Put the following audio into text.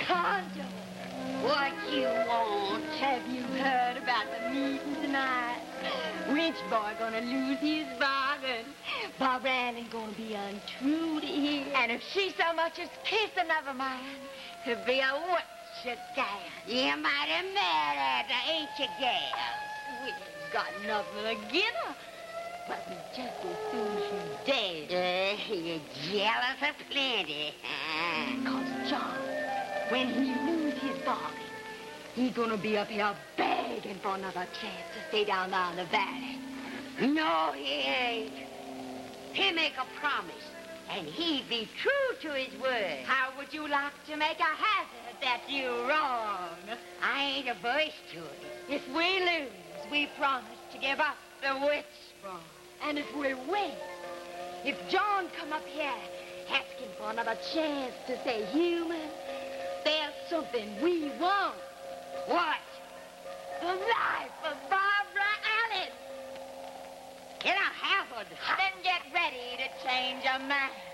Conjure. What you want? Have you heard about the meeting tonight? Rich boy gonna lose his bargain. Bob Randall's gonna be untrue to him. And if she so much as kiss another man, he'll be a what-you-gal. You might have met her, ain't you, gal? We ain't got nothing against her. But we just as soon as she's dead. You're jealous of plenty. Because John, when he lose his bargain, he's gonna be up here begging for another chance to stay down there in the valley. No, he ain't. He make a promise, and he be true to his word. How would you like to make a hazard that you're wrong? I ain't averse to it. If we lose, we promise to give up the witch farm. And if we win, if John come up here asking for another chance to stay human, there's something we want. What? The life of Barbara Allen. Get a hazard. Then get ready to change your mind.